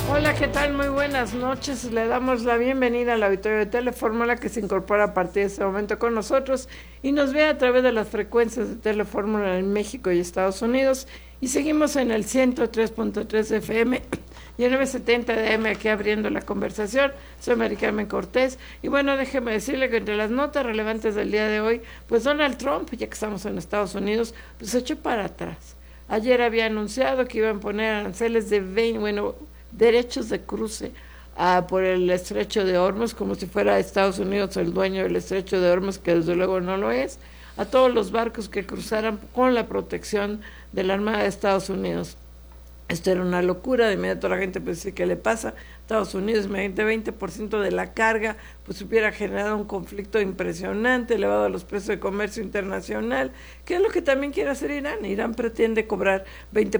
Hola, ¿qué tal? Muy buenas noches. Le damos la bienvenida al auditorio de Telefórmula que se incorpora a partir de este momento con nosotros y nos ve a través de las frecuencias de Telefórmula en México y Estados Unidos. Y seguimos en el 103.3 FM y el 970 de AM aquí abriendo la conversación. Soy Mari Carmen Cortés. Y bueno, déjeme decirle que entre las notas relevantes del día de hoy, pues Donald Trump, ya que estamos en Estados Unidos, pues se echó para atrás. Ayer había anunciado que iban a poner aranceles de 20, derechos de cruce por el estrecho de Hormuz, como si fuera Estados Unidos el dueño del estrecho de Hormuz, que desde luego no lo es, a todos los barcos que cruzaran con la protección de la Armada de Estados Unidos. Esto era una locura. De inmediato la gente pues dice, ¿qué le pasa? Estados Unidos, mediante 20% de la carga, pues hubiera generado un conflicto impresionante, elevado a los precios de comercio internacional, que es lo que también quiere hacer Irán. Irán pretende cobrar 20%